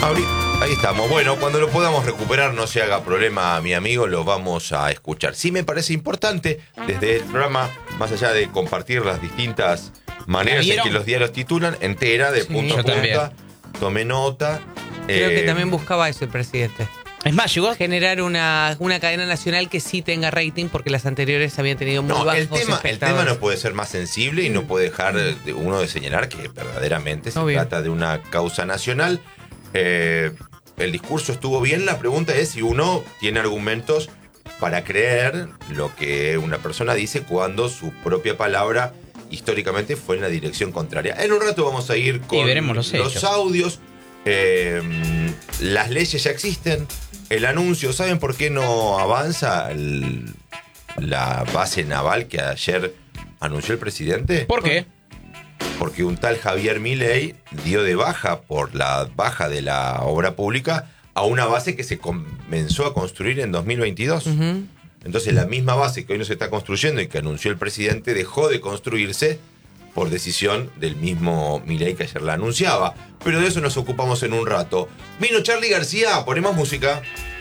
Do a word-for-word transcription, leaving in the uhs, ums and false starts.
Abrí. Ahí estamos. Bueno, cuando lo podamos recuperar, no se haga problema, mi amigo, lo vamos a escuchar. Sí me parece importante, desde el programa, más allá de compartir las distintas maneras en que los diarios titulan, entera, de Sí, punta a yo punta, también. tome nota. Creo eh, que también buscaba eso el presidente. Es más, llegó. Generar una, una cadena nacional que sí tenga rating, porque las anteriores habían tenido muy No, bajos el tema, el espectadores. tema no puede ser más sensible y no puede dejar de uno de señalar que verdaderamente se Obvio. trata de una causa nacional. Eh, el discurso estuvo bien, la pregunta es si uno tiene argumentos para creer lo que una persona dice cuando su propia palabra históricamente fue en la dirección contraria. En un rato vamos a ir con Y veremos los hechos. audios. Eh, las leyes ya existen. El anuncio, ¿saben por qué no avanza el- la base naval que ayer anunció el presidente? ¿Por qué? Porque un tal Javier Milei dio de baja por la baja de la obra pública a una base que se comenzó a construir en dos mil veintidós. Ujú. Entonces la misma base que hoy no se está construyendo y que anunció el presidente dejó de construirse por decisión del mismo Milei que ayer la anunciaba. Pero de eso nos ocupamos en un rato. Vino Charly García, ponemos música.